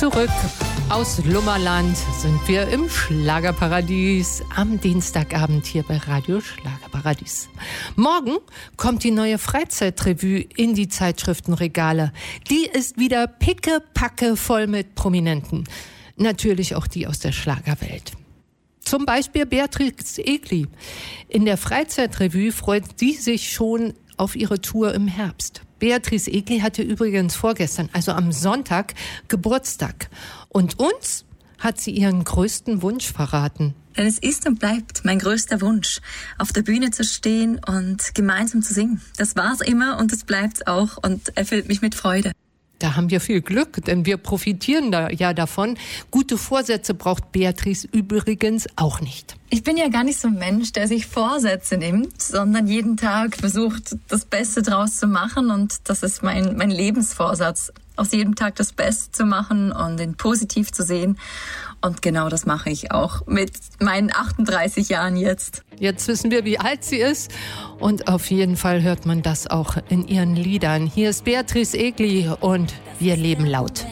zurück. Aus Lummerland sind wir im Schlagerparadies am Dienstagabend hier bei Radio Schlagerparadies. Morgen kommt die neue Freizeitrevue in die Zeitschriftenregale. Die ist wieder pickepacke voll mit Prominenten. Natürlich auch die aus der Schlagerwelt. Zum Beispiel Beatrice Egli. In der Freizeitrevue freut sie sich schon auf ihre Tour im Herbst. Beatrice Egli hatte übrigens vorgestern, also am Sonntag, Geburtstag. Und uns hat sie ihren größten Wunsch verraten. Denn es ist und bleibt mein größter Wunsch, auf der Bühne zu stehen und gemeinsam zu singen. Das war's immer und das bleibt's auch und erfüllt mich mit Freude. Da haben wir viel Glück, denn wir profitieren da ja davon. Gute Vorsätze braucht Beatrice übrigens auch nicht. Ich bin ja gar nicht so ein Mensch, der sich Vorsätze nimmt, sondern jeden Tag versucht, das Beste draus zu machen. Und das ist mein Lebensvorsatz, aus jedem Tag das Beste zu machen und ihn positiv zu sehen. Und genau das mache ich auch mit meinen 38 Jahren jetzt. Jetzt wissen wir, wie alt sie ist. Und auf jeden Fall hört man das auch in ihren Liedern. Hier ist Beatrice Egli und Wir leben laut.